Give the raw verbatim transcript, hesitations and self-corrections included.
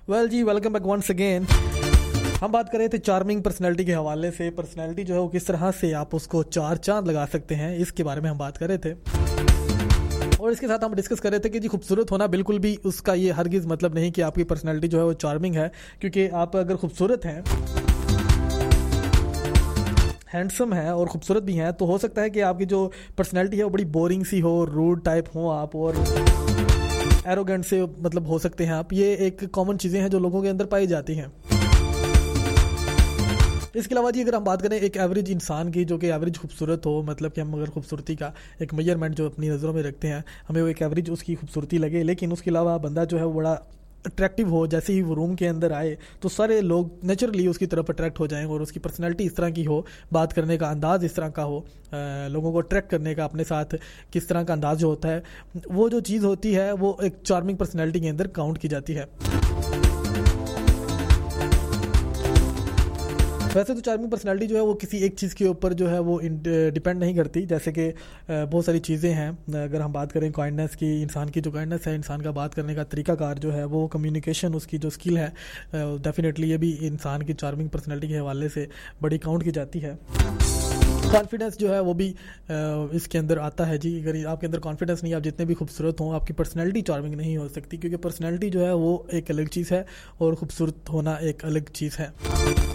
Well जी, welcome back once again. हम बात कर रहे थे चार्मिंग पर्सनैलिटी के हवाले से। पर्सनैलिटी जो है वो किस तरह से आप उसको चार चांद लगा सकते हैं, इसके बारे में हम बात कर रहे थे। और इसके साथ हम डिस्कस कर रहे थे कि जी खूबसूरत होना बिल्कुल भी उसका ये हरगिज़ मतलब नहीं कि आपकी पर्सनैलिटी जो है वो चार्मिंग है, क्योंकि आप अगर खूबसूरत हैं, हैंडसम है और ख़ूबसूरत भी हैं, तो हो सकता है कि आपकी जो पर्सनैलिटी है वो बड़ी बोरिंग सी हो, रूड टाइप हो आप, और एरोगेंट से मतलब हो सकते हैं आप। ये एक कॉमन चीज़ें हैं जो लोगों के अंदर पाई जाती हैं। इसके अलावा जी अगर हम बात करें एक एवरेज इंसान की, जो कि एवरेज खूबसूरत हो, मतलब कि हम अगर खूबसूरती का एक मेजरमेंट जो अपनी नज़रों में रखते हैं, हमें वो एक एवरेज उसकी खूबसूरती लगे, लेकिन उसके अलावा बंदा जो है वो बड़ा अट्रैक्टिव हो, जैसे ही वो रूम के अंदर आए तो सारे लोग नेचुरली उसकी तरफ अट्रैक्ट हो जाएं, और उसकी पर्सनैलिटी इस तरह की हो, बात करने का अंदाज़ इस तरह का हो, आ, लोगों को अट्रैक्ट करने का अपने साथ किस तरह का अंदाज़ जो होता है, वो जो चीज़ होती है वो एक चार्मिंग पर्सनैलिटी के अंदर काउंट की जाती है। वैसे तो चार्मिंग पर्सनैलिटी जो है वो किसी एक चीज़ के ऊपर जो है वो डिपेंड नहीं करती, जैसे कि बहुत सारी चीज़ें हैं। अगर हम बात करें काइंडनेस की, इंसान की जो काइंडनेस है, इंसान का बात करने का तरीकाकार जो है, वो कम्युनिकेशन, उसकी जो स्किल है, डेफिनेटली ये भी इंसान की चार्मिंग पर्सनैलिटी के हवाले से बड़ी काउंट की जाती है। कॉन्फिडेंस जो है वो भी इसके अंदर आता है जी। अगर आपके अंदर कॉन्फिडेंस नहीं, आप जितने भी खूबसूरत हों, आपकी पर्सनैलिटी चार्मिंग नहीं हो सकती, क्योंकि पर्सनैलिटी जो है वो एक अलग चीज़ है और खूबसूरत होना एक अलग चीज़ है।